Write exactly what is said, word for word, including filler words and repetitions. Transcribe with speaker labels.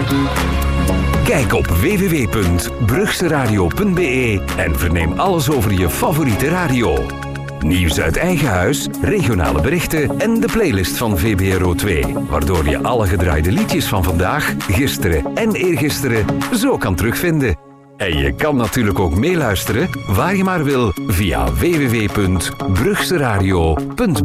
Speaker 1: Kijk op w w w punt brugseradio punt b e en verneem alles over je favoriete radio. Nieuws uit eigen huis, regionale berichten en de playlist van V B R O twee. Waardoor je alle gedraaide liedjes van vandaag, gisteren en eergisteren zo kan terugvinden. En je kan natuurlijk ook meeluisteren waar je maar wil via w w w punt brugseradio punt b e.